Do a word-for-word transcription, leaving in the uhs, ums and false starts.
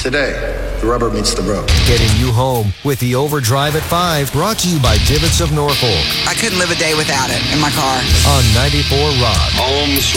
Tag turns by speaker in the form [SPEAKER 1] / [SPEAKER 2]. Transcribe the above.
[SPEAKER 1] Today, the rubber meets the road.
[SPEAKER 2] Getting you home with the Overdrive at five, brought to you by Divots of Norfolk.
[SPEAKER 3] I couldn't live a day without it in my car.
[SPEAKER 2] On ninety-four Rock.
[SPEAKER 4] Home